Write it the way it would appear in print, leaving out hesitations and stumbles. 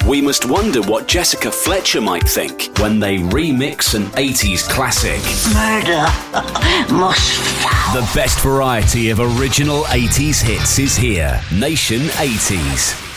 we must wonder what Jessica Fletcher might think when they remix an 80s classic. Murder must fall. The best variety of original 80s hits is here. Nation 80s.